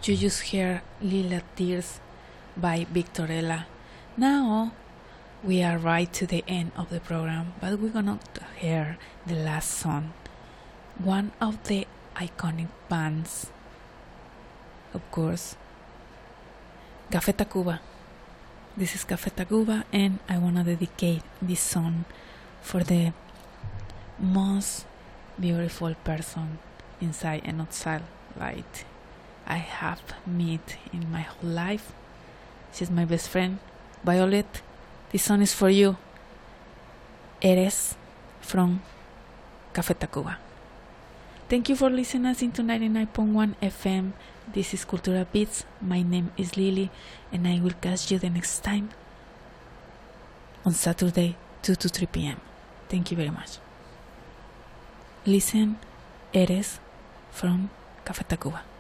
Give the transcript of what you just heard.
You just heard Lila Tears by Victorella. Now we are right to the end of the program, but we're gonna hear the last song. One of the iconic bands, of course, Café Tacuba. This is Café Tacuba, and I wanna dedicate this song for the most beautiful person inside and outside light I have met in my whole life. She's my best friend, Violet. This song is for you. Eres from Café Tacuba. Thank you for listening to 99.1 FM. This is Cultura Beats. My name is Lily, and I will catch you the next time on Saturday, 2 to 3 p.m. Thank you very much. Listen, Eres from Café Tacuba.